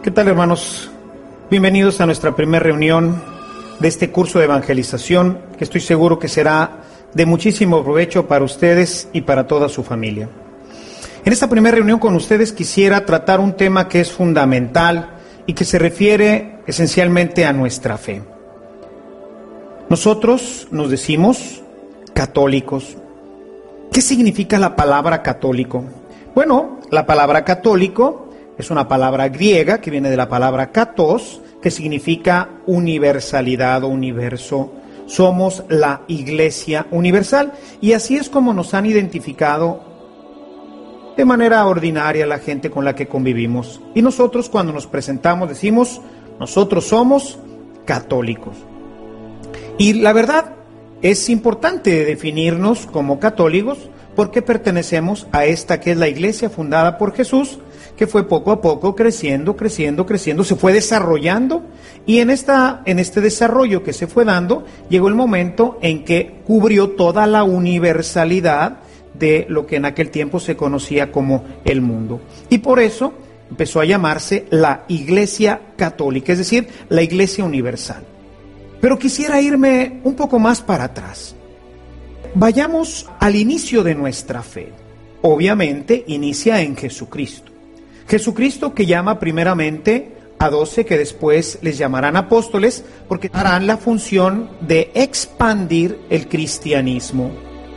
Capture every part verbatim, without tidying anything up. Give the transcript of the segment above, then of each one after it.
¿Qué tal, hermanos? Bienvenidos a nuestra primera reunión de este curso de evangelización, que estoy seguro que será de muchísimo provecho para ustedes y para toda su familia. En esta primera reunión con ustedes quisiera tratar un tema que es fundamental y que se refiere esencialmente a nuestra fe. Nosotros nos decimos católicos. ¿Qué significa la palabra católico? Bueno, la palabra católico es una palabra griega que viene de la palabra katos, que significa universalidad o universo. Somos la Iglesia universal y así es como nos han identificado de manera ordinaria la gente con la que convivimos. Y nosotros cuando nos presentamos decimos, nosotros somos católicos. Y la verdad es importante definirnos como católicos porque pertenecemos a esta que es la Iglesia fundada por Jesús, que fue poco a poco creciendo, creciendo, creciendo, se fue desarrollando y en, esta, en este desarrollo que se fue dando, llegó el momento en que cubrió toda la universalidad de lo que en aquel tiempo se conocía como el mundo. Y por eso empezó a llamarse la Iglesia Católica, es decir, la Iglesia Universal. Pero quisiera irme un poco más para atrás. Vayamos al inicio de nuestra fe. Obviamente inicia en Jesucristo. Jesucristo que llama primeramente a doce que después les llamarán apóstoles porque harán la función de expandir el cristianismo.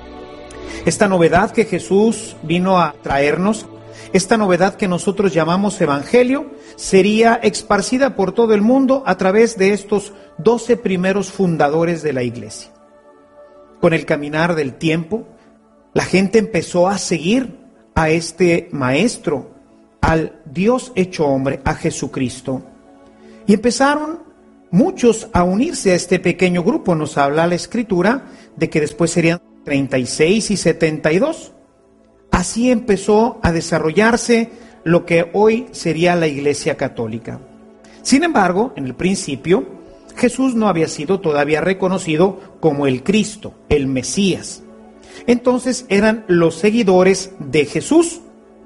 Esta novedad que Jesús vino a traernos, esta novedad que nosotros llamamos evangelio, sería esparcida por todo el mundo a través de estos doce primeros fundadores de la iglesia. Con el caminar del tiempo, la gente empezó a seguir a este maestro, al Dios hecho hombre, a Jesucristo. Y empezaron muchos a unirse a este pequeño grupo. Nos habla la Escritura de que después serían treinta y seis y setenta y dos. Así empezó a desarrollarse lo que hoy sería la Iglesia Católica. Sin embargo, en el principio, Jesús no había sido todavía reconocido como el Cristo, el Mesías. Entonces eran los seguidores de Jesús,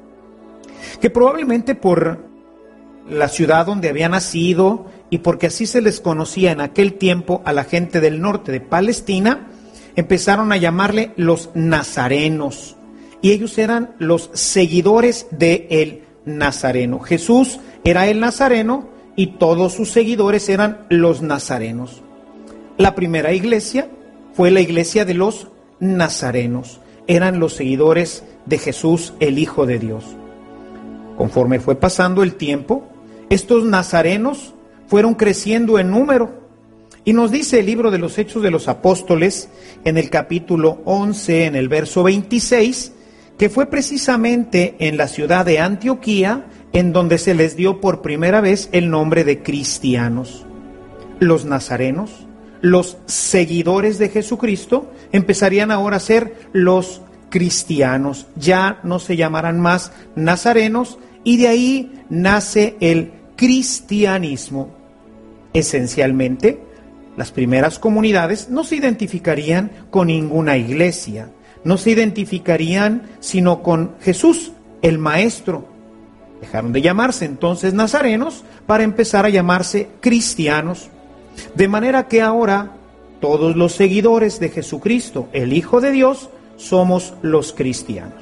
que probablemente por la ciudad donde había nacido y porque así se les conocía en aquel tiempo a la gente del norte de Palestina, empezaron a llamarle los nazarenos. Y ellos eran los seguidores del Nazareno. Jesús era el Nazareno y todos sus seguidores eran los nazarenos. La primera iglesia fue la iglesia de los nazarenos. Eran los seguidores de Jesús, el Hijo de Dios. Conforme fue pasando el tiempo, estos nazarenos fueron creciendo en número. Y nos dice el libro de los Hechos de los Apóstoles, en el capítulo once, en el verso veintiséis, que fue precisamente en la ciudad de Antioquía en donde se les dio por primera vez el nombre de cristianos. Los nazarenos, los seguidores de Jesucristo, empezarían ahora a ser los cristianos. Ya no se llamarán más nazarenos y de ahí nace el cristianismo. Esencialmente, las primeras comunidades no se identificarían con ninguna iglesia, no se identificarían sino con Jesús, el Maestro. Dejaron de llamarse entonces nazarenos para empezar a llamarse cristianos. De manera que ahora todos los seguidores de Jesucristo, el Hijo de Dios, somos los cristianos.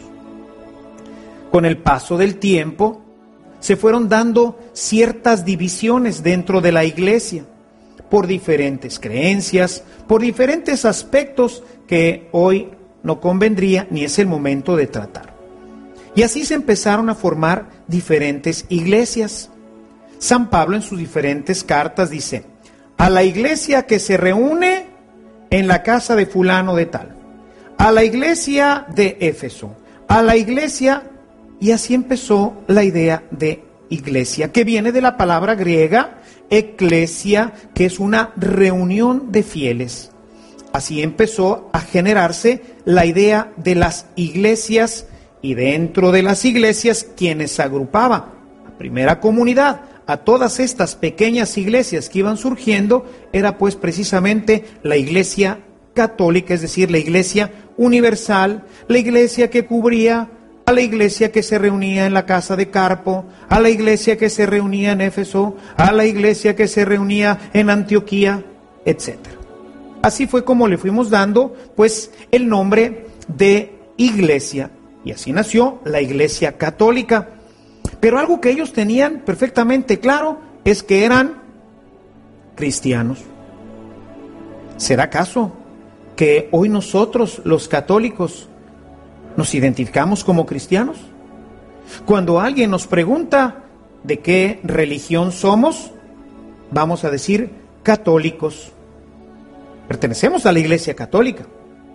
Con el paso del tiempo, se fueron dando ciertas divisiones dentro de la iglesia, por diferentes creencias, por diferentes aspectos que hoy no convendría ni es el momento de tratar. Y así se empezaron a formar diferentes iglesias. San Pablo en sus diferentes cartas dice, a la iglesia que se reúne en la casa de fulano de tal, a la iglesia de Éfeso, a la iglesia, y así empezó la idea de iglesia, que viene de la palabra griega eclesia, que es una reunión de fieles. Así empezó a generarse la idea de las iglesias y dentro de las iglesias quienes agrupaba la primera comunidad a todas estas pequeñas iglesias que iban surgiendo era pues precisamente la iglesia católica, es decir, la iglesia universal, la iglesia que cubría a la iglesia que se reunía en la casa de Carpo, a la iglesia que se reunía en Éfeso, a la iglesia que se reunía en Antioquía, etcétera. Así fue como le fuimos dando, pues, el nombre de iglesia, y así nació la Iglesia Católica. Pero algo que ellos tenían perfectamente claro es que eran cristianos. ¿Será acaso que hoy nosotros, los católicos, nos identificamos como cristianos? Cuando alguien nos pregunta de qué religión somos, vamos a decir católicos. Pertenecemos a la Iglesia Católica.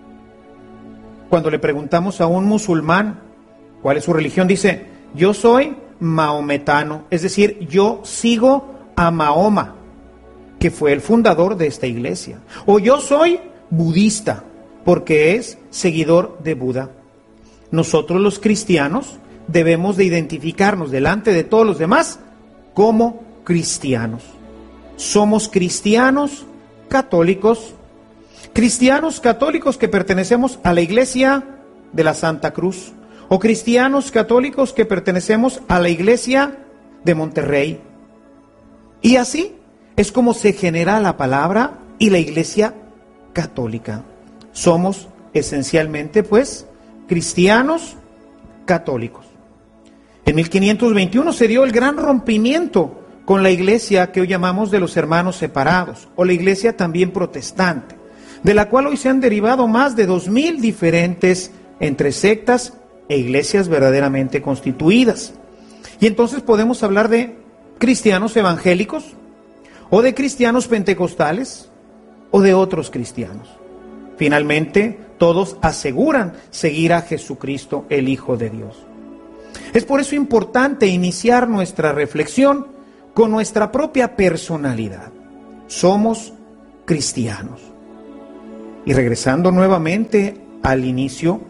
Cuando le preguntamos a un musulmán cuál es su religión, dice, yo soy maometano, es decir, yo sigo a Mahoma, que fue el fundador de esta iglesia. O yo soy budista, porque es seguidor de Buda. Nosotros los cristianos debemos de identificarnos delante de todos los demás como cristianos. Somos cristianos católicos, cristianos católicos que pertenecemos a la Iglesia de la Santa Cruz, o cristianos católicos que pertenecemos a la Iglesia de Monterrey. Y así es como se genera la palabra y la Iglesia Católica. Somos esencialmente, pues, cristianos católicos. En mil quinientos veintiuno se dio el gran rompimiento con la iglesia que hoy llamamos de los hermanos separados, o la iglesia también protestante, de la cual hoy se han derivado más de dos mil diferentes entre sectas e iglesias verdaderamente constituidas. Y entonces podemos hablar de cristianos evangélicos, o de cristianos pentecostales, o de otros cristianos. Finalmente, todos aseguran seguir a Jesucristo, el Hijo de Dios. Es por eso importante iniciar nuestra reflexión con nuestra propia personalidad. Somos cristianos. Y regresando nuevamente al inicio,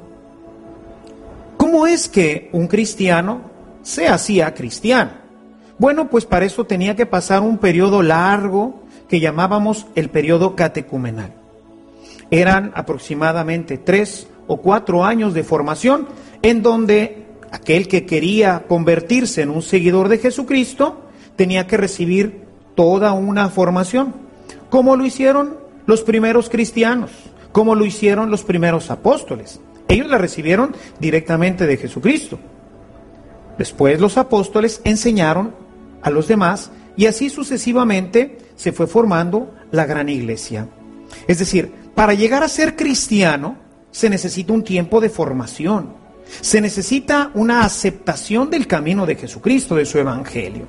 ¿cómo es que un cristiano se hacía cristiano? Bueno, pues para eso tenía que pasar un periodo largo que llamábamos el periodo catecumenal. Eran aproximadamente tres o cuatro años de formación en donde aquel que quería convertirse en un seguidor de Jesucristo tenía que recibir toda una formación, como lo hicieron los primeros cristianos, como lo hicieron los primeros apóstoles. Ellos la recibieron directamente de Jesucristo. Después los apóstoles enseñaron a los demás y así sucesivamente se fue formando la gran iglesia. Es decir, para llegar a ser cristiano se necesita un tiempo de formación, se necesita una aceptación del camino de Jesucristo, de su evangelio.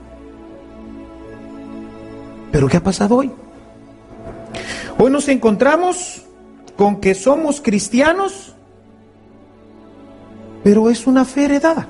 ¿Pero qué ha pasado hoy? Hoy nos encontramos con que somos cristianos, pero es una fe heredada.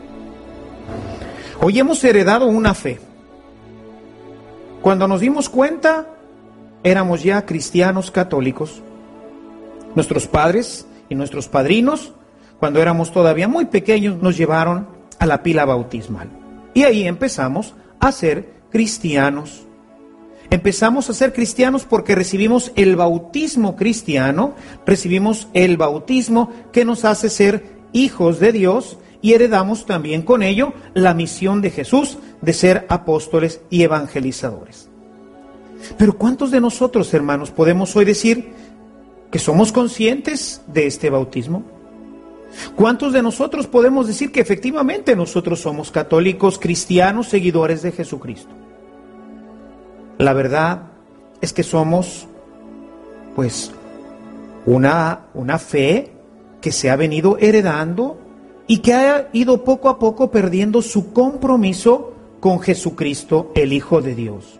Hoy hemos heredado una fe. Cuando nos dimos cuenta, éramos ya cristianos católicos. Nuestros padres y nuestros padrinos, cuando éramos todavía muy pequeños, nos llevaron a la pila bautismal. Y ahí empezamos a ser cristianos. Empezamos a ser cristianos porque recibimos el bautismo cristiano, recibimos el bautismo que nos hace ser hijos de Dios y heredamos también con ello la misión de Jesús de ser apóstoles y evangelizadores. Pero ¿cuántos de nosotros, hermanos, podemos hoy decir que somos conscientes de este bautismo? ¿Cuántos de nosotros podemos decir que efectivamente nosotros somos católicos, cristianos, seguidores de Jesucristo? La verdad es que somos, pues, una, una fe que se ha venido heredando y que ha ido poco a poco perdiendo su compromiso con Jesucristo, el Hijo de Dios.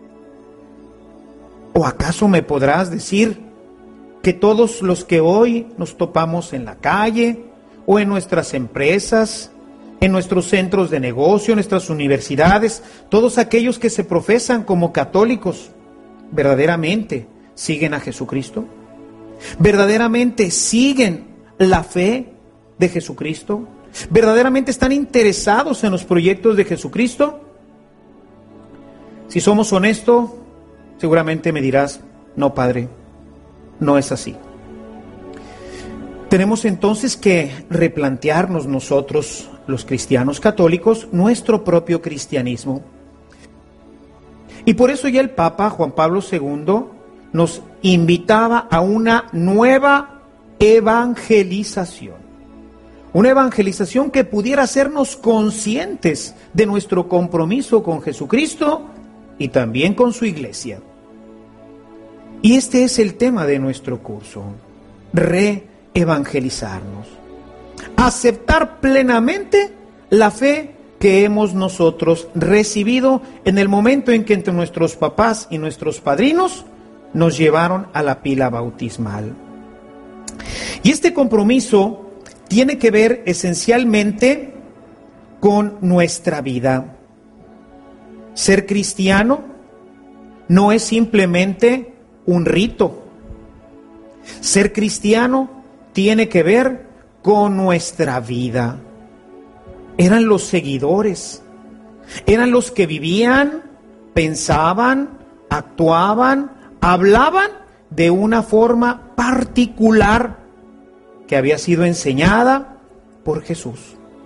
¿O acaso me podrás decir que todos los que hoy nos topamos en la calle o en nuestras empresas, en nuestros centros de negocio, en nuestras universidades, todos aquellos que se profesan como católicos, verdaderamente siguen a Jesucristo? ¿Verdaderamente siguen la fe de Jesucristo? ¿Verdaderamente están interesados en los proyectos de Jesucristo? Si somos honestos, seguramente me dirás, no, padre, no es así. Tenemos entonces que replantearnos nosotros, los cristianos católicos, nuestro propio cristianismo. Y por eso ya el Papa Juan Pablo segundo nos invitaba a una nueva evangelización. Una evangelización que pudiera hacernos conscientes de nuestro compromiso con Jesucristo y también con su iglesia. Y este es el tema de nuestro curso, reevangelizarnos. Aceptar plenamente la fe que hemos nosotros recibido en el momento en que entre nuestros papás y nuestros padrinos nos llevaron a la pila bautismal. Y este compromiso tiene que ver esencialmente con nuestra vida. Ser cristiano no es simplemente un rito. Ser cristiano tiene que ver con nuestra vida. Eran los seguidores, eran los que vivían, pensaban, actuaban, hablaban de una forma particular que había sido enseñada por Jesús.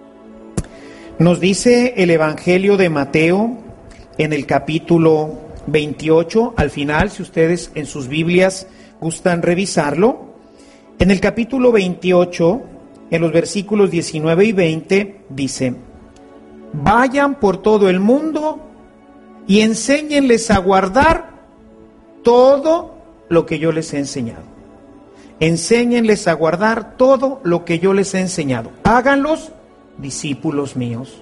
Nos dice el Evangelio de Mateo en el capítulo veintiocho, al final, si ustedes en sus Biblias gustan revisarlo, en el capítulo veintiocho, en los versículos diecinueve y veinte, dice: vayan por todo el mundo y enséñenles a guardar todo lo que yo les he enseñado. Enséñenles a guardar todo lo que yo les he enseñado. Háganlos discípulos míos.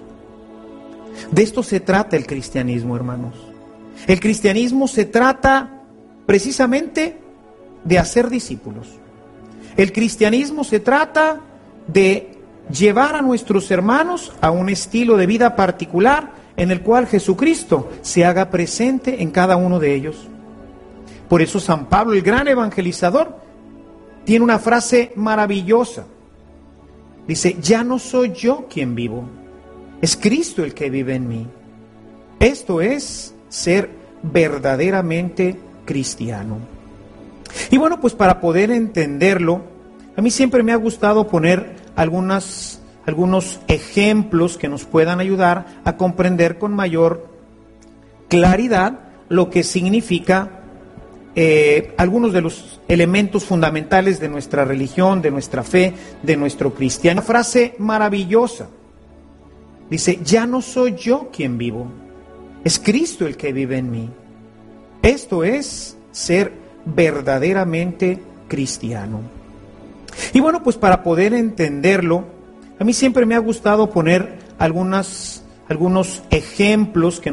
De esto se trata el cristianismo, hermanos. El cristianismo se trata precisamente de hacer discípulos. El cristianismo se trata de llevar a nuestros hermanos a un estilo de vida particular en el cual Jesucristo se haga presente en cada uno de ellos. Por eso San Pablo, el gran evangelizador, tiene una frase maravillosa. Dice: ya no soy yo quien vivo, es Cristo el que vive en mí. Esto es ser verdaderamente cristiano. Y bueno, pues para poder entenderlo, a mí siempre me ha gustado poner algunas, algunos ejemplos que nos puedan ayudar a comprender con mayor claridad lo que significa eh, algunos de los elementos fundamentales de nuestra religión, de nuestra fe, de nuestro cristiano. Una frase maravillosa. Dice: ya no soy yo quien vivo, es Cristo el que vive en mí. Esto es ser verdaderamente cristiano. Y bueno, pues para poder entenderlo, a mí siempre me ha gustado poner algunas, algunos ejemplos que